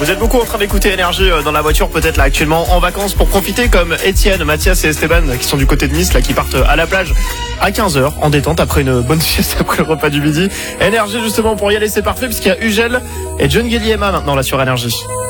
Vous êtes beaucoup en train d'écouter Énergie dans la voiture, peut-être là actuellement en vacances, pour profiter comme Étienne, Mathias et Esteban qui sont du côté de Nice, là, qui partent à la plage à 15h en détente après une bonne sieste après le repas du midi. Énergie justement pour y aller, c'est parfait puisqu'il y a Ugel et John Guilliema maintenant là sur Énergie.